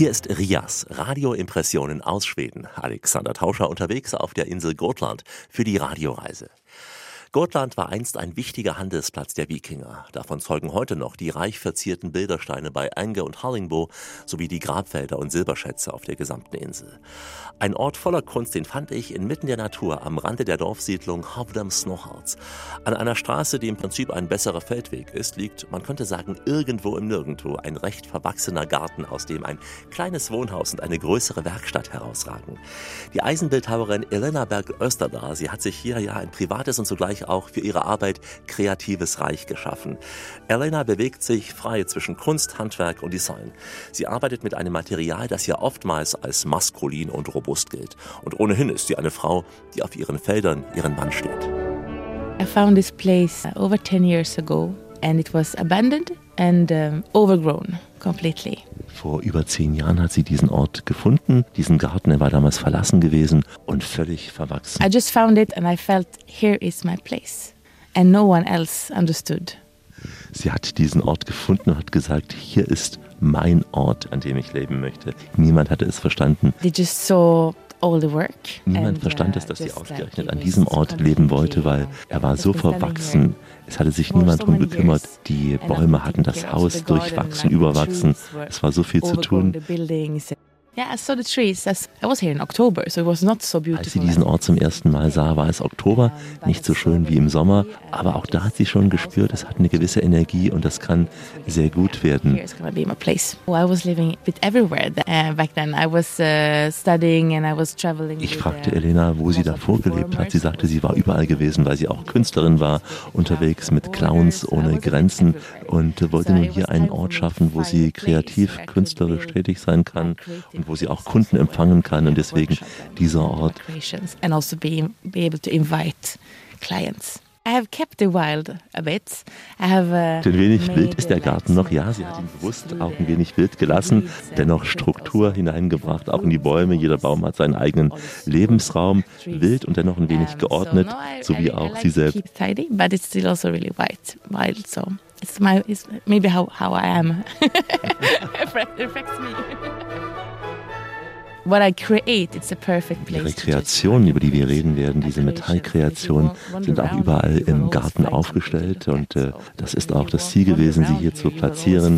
Hier ist Rias, Radioimpressionen aus Schweden. Alexander Tauscher unterwegs auf der Insel Gotland für die Radioreise. Gotland war einst ein wichtiger Handelsplatz der Wikinger. Davon zeugen heute noch die reich verzierten Bildersteine bei Enge und Hallingbo sowie die Grabfelder und Silberschätze auf der gesamten Insel. Ein Ort voller Kunst, den fand ich inmitten der Natur am Rande der Dorfsiedlung Hovdam-Snohards. An einer Straße, die im Prinzip ein besserer Feldweg ist, liegt, man könnte sagen, irgendwo im Nirgendwo ein recht verwachsener Garten, aus dem ein kleines Wohnhaus und eine größere Werkstatt herausragen. Die Eisenbildhauerin Elena Berg-Österdahl, sie hat sich hier ja ein privates und zugleich auch für ihre Arbeit kreatives Reich geschaffen. Elena bewegt sich frei zwischen Kunst, Handwerk und Design. Sie arbeitet mit einem Material, das ja oftmals als maskulin und robust gilt. Und ohnehin ist sie eine Frau, die auf ihren Feldern ihren Mann steht. I found this place over 10 years ago and it was abandoned and overgrown completely. Vor über 10 Jahren hat sie diesen Ort gefunden, diesen Garten, er war damals verlassen gewesen und völlig verwachsen. I just found it and I felt, here is my place. And no one else understood. Sie hat diesen Ort gefunden und hat gesagt, hier ist mein Ort, an dem ich leben möchte. Niemand hatte es verstanden. They just saw all the work. Niemand verstand es, dass sie ausgerechnet an diesem Ort leben wollte, weil er war so verwachsen. Es hatte sich niemand darum gekümmert. Die Bäume hatten das Haus durchwachsen, überwachsen. Es war so viel zu tun. Yeah, I saw the trees. I was here in October, so it was not so beautiful. Als sie diesen Ort zum ersten Mal sah, war es Oktober, nicht so schön wie im Sommer, aber auch da hat sie schon gespürt, es hat eine gewisse Energie und das kann sehr gut werden. Here's gonna be my place. I was living a bit everywhere back then. I was studying and I was traveling. Ich fragte Elena, wo sie davor gelebt hat. Sie sagte, sie war überall gewesen, weil sie auch Künstlerin war, unterwegs mit Clowns ohne Grenzen und wollte nun hier einen Ort schaffen, wo sie kreativ, künstlerisch tätig sein kann. Und wo sie auch Kunden empfangen kann und deswegen dieser Ort. And also be able to invite clients. I have kept the wild a bit. Ein wenig wild ist der Garten noch. Ja, sie hat ihn bewusst auch ein wenig wild gelassen, dennoch Struktur hineingebracht, auch in die Bäume. Jeder Baum hat seinen eigenen Lebensraum, wild und dennoch ein wenig geordnet, so wie auch sie selbst. But it's still also really wild, so it's maybe how I am. It affects me. What I create, it's a perfect place. Ihre Kreationen, über die wir reden werden, diese Metallkreationen, sind auch überall im Garten aufgestellt und das ist auch das Ziel gewesen, sie hier zu platzieren.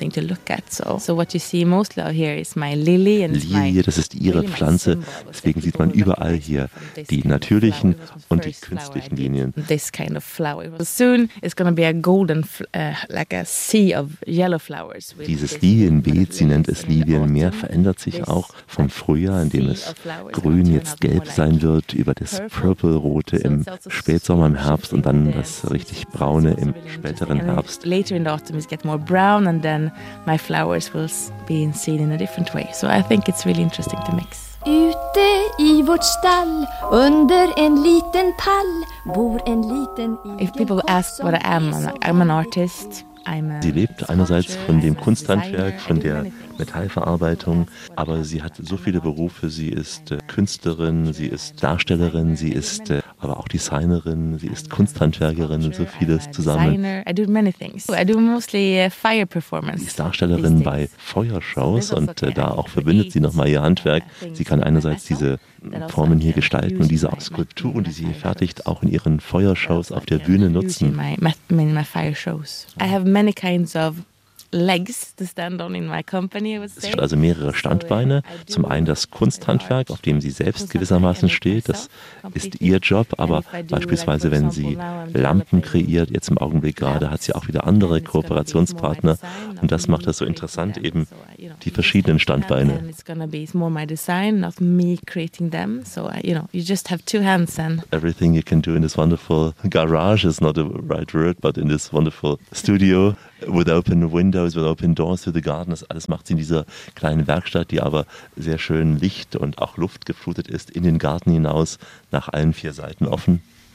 Lilie, das ist ihre Pflanze, deswegen sieht man überall hier die natürlichen und die künstlichen Linien. This kind of flower. Soon it's going to be a golden, like a sea of yellow flowers. Dieses Lilienbeet, sie nennt es Lilienmeer, verändert sich auch vom Frühjahr, in dem es grün, jetzt gelb sein wird, über das Purple-Rote im Spätsommer, im Herbst und dann das richtig Braune im späteren Herbst. Later in the autumn it gets more brown and then my flowers will be seen in a different way. So I think it's really interesting to mix. Ute i vårt stall, under en liten pall, bor en liten igel. If people ask what I am, I'm an artist. Sie lebt einerseits von dem Kunsthandwerk, von der Metallverarbeitung, aber sie hat so viele Berufe. Sie ist Künstlerin, sie ist Darstellerin, sie ist aber auch Designerin, sie ist Kunsthandwerkerin, so vieles zusammen. I do many things. I do mostly fire performance. Sie ist Darstellerin bei Feuershows und da auch verbindet sie nochmal ihr Handwerk. Sie kann einerseits diese Formen hier gestalten und diese Skulpturen, die sie hier fertigt, auch in ihren Feuershows auf der Bühne nutzen. My fire shows. I have many kinds of legs to stand on in my company, I would say. Es hat also mehrere Standbeine. Zum einen das Kunsthandwerk, auf dem sie selbst gewissermaßen steht. Das ist ihr Job, aber beispielsweise, wenn sie Lampen kreiert, jetzt im Augenblick gerade, hat sie auch wieder andere Kooperationspartner. Und das macht das so interessant, eben die verschiedenen Standbeine. It's gonna be more my design, not me creating them. So, you just have two hands and everything you can do in this wonderful garage is not the right word, but in this wonderful studio with open windows, with open doors to the garden. Das alles macht sie in dieser kleinen Werkstatt, die aber sehr schön Licht und auch Luft geflutet ist, in den Garten hinaus, nach allen 4 Seiten offen.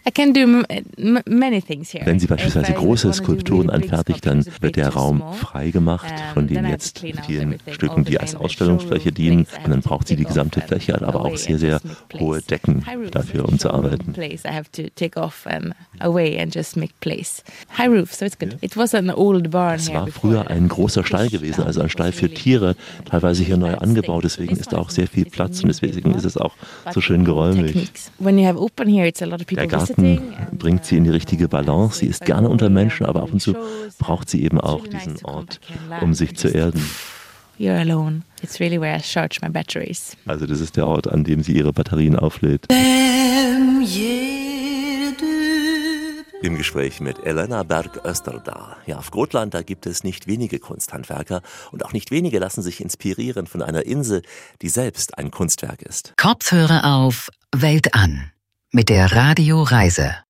I can do many things here. Wenn sie beispielsweise große Skulpturen anfertigt, dann wird der Raum frei gemacht von den jetzt vielen Stücken, die als Ausstellungsfläche dienen. Und dann braucht sie die gesamte Fläche, hat aber auch sehr, sehr hohe Decken dafür, um zu arbeiten. I have to take off and away and just make place. High roof, so it's good. It was an old barn Es here war before. früher ein großer Stall gewesen, also ein Stall für Tiere, teilweise hier neu angebaut. Deswegen ist da auch sehr viel Platz und deswegen ist es auch so schön geräumig. When you have open here, it's a lot of people Der Garten visiting. bringt sie in die richtige Balance. Sie ist gerne unter Menschen, aber ab und zu braucht sie eben auch diesen Ort, um sich zu erden. You're alone. It's really where I charge my batteries. Also das ist der Ort, an dem sie ihre Batterien auflädt. Im Gespräch mit Elena Berg-Österdahl. Ja, auf Gotland, da gibt es nicht wenige Kunsthandwerker und auch nicht wenige lassen sich inspirieren von einer Insel, die selbst ein Kunstwerk ist. Kopfhörer auf, Welt an mit der Radioreise.